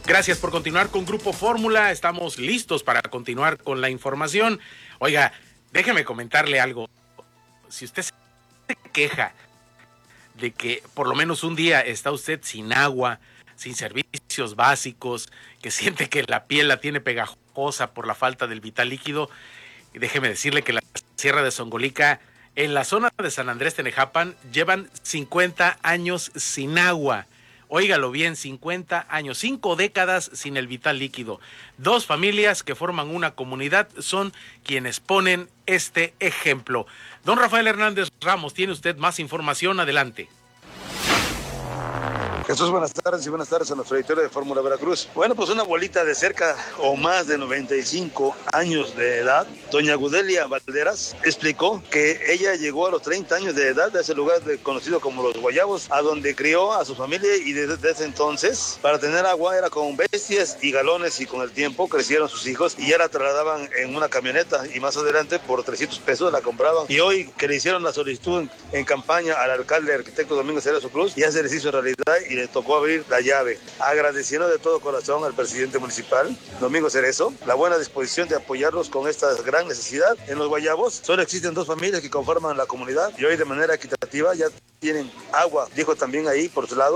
Gracias por continuar con Grupo Fórmula. Estamos listos para continuar con la información. Oiga, déjeme comentarle algo. Si usted se queja de que por lo menos un día está usted sin agua, sin servicios básicos, que siente que la piel la tiene pegajosa por la falta del vital líquido, déjeme decirle que la Sierra de Songolica, en la zona de San Andrés Tenejapan, llevan 50 años sin agua. Óigalo bien, 50 años, 5 décadas sin el vital líquido. 2 familias que forman una comunidad son quienes ponen este ejemplo. Don Rafael Hernández Ramos, tiene usted más información, adelante. Jesús, buenas tardes y buenas tardes a nuestro editor de Fórmula Veracruz. Bueno, pues una abuelita de cerca o más de 95 años de edad, doña Gudelia Valderas, explicó que ella llegó a los 30 años de edad de ese lugar conocido como Los Guayabos, a donde crió a su familia, y desde ese entonces para tener agua era con bestias y galones, y con el tiempo crecieron sus hijos y ya la trasladaban en una camioneta, y más adelante por 300 pesos la compraban. Y hoy que le hicieron la solicitud en campaña al alcalde arquitecto Domingo Cerezo Cruz, ya se les hizo realidad y le tocó abrir la llave, agradeciendo de todo corazón al presidente municipal, Domingo Cerezo, la buena disposición de apoyarlos con esta gran necesidad. En Los Guayabos solo existen 2 familias que conforman la comunidad, y hoy de manera equitativa ya tienen agua, dijo también ahí por su lado